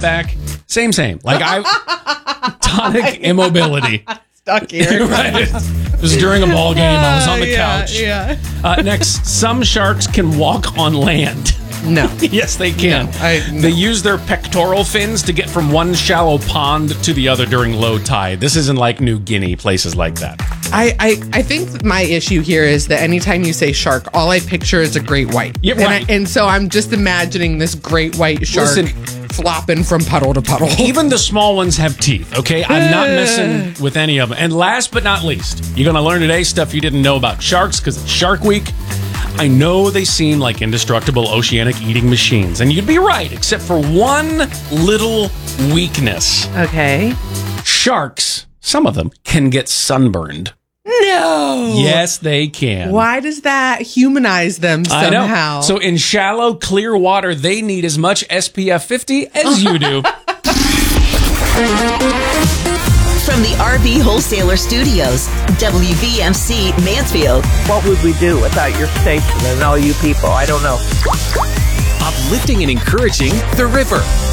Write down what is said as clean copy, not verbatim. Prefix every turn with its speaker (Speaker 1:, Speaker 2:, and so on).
Speaker 1: back, same. Like tonic immobility.
Speaker 2: Stuck here.
Speaker 1: Right. It was during a ball game. I was on the couch.
Speaker 2: Yeah.
Speaker 1: Next, some sharks can walk on land.
Speaker 2: No.
Speaker 1: Yes, they can.
Speaker 2: No.
Speaker 1: They use their pectoral fins to get from one shallow pond to the other during low tide. This isn't like New Guinea, places like that.
Speaker 2: I think my issue here is that anytime you say shark, all I picture is a great white.
Speaker 1: Yeah, right.
Speaker 2: And so I'm just imagining this great white shark flopping from puddle to puddle.
Speaker 1: Even the small ones have teeth, okay? I'm not messing with any of them. And last but not least, you're going to learn today stuff you didn't know about sharks because it's Shark Week. I know they seem like indestructible oceanic eating machines, and you'd be right, except for one little weakness.
Speaker 2: Okay.
Speaker 1: Sharks, some of them, can get sunburned.
Speaker 2: No.
Speaker 1: Yes, they can.
Speaker 2: Why does that humanize them somehow?
Speaker 1: I know. So in shallow, clear water, they need as much SPF 50 as you do.
Speaker 3: From the RV Wholesaler Studios, WVMC Mansfield.
Speaker 4: What would we do without your station and all you people? I don't know.
Speaker 5: Uplifting and encouraging the river.